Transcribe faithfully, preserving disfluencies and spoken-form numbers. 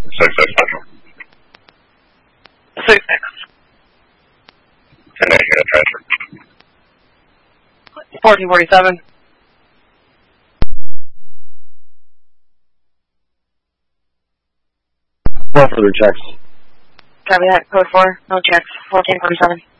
Six six Central. Six six. Ten eight unit transfer. Fourteen forty seven. No further checks. Copy that. Code four. No checks. Fourteen forty seven.